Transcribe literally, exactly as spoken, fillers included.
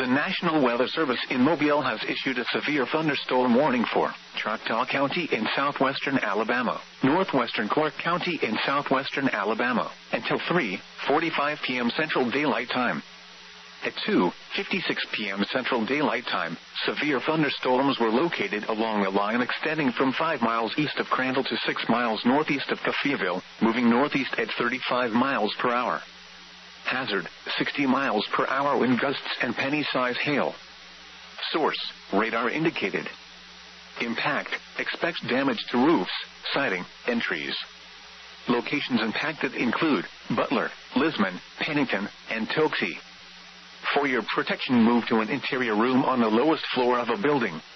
The National Weather Service in Mobile has issued a severe thunderstorm warning for Choctaw County in southwestern Alabama, northwestern Clark County in southwestern Alabama, until three forty-five p.m. Central Daylight Time. At two fifty-six p.m. Central Daylight Time, severe thunderstorms were located along a line extending from five miles east of Crandall to six miles northeast of Coffeyville, moving northeast at thirty-five miles per hour. Hazard, sixty miles per hour wind gusts and penny-size hail. Source, radar indicated. Impact, expects damage to roofs, siding, and trees. Locations impacted include Butler, Lisman, Pennington, and Tokesee. For your protection, move to an interior room on the lowest floor of a building.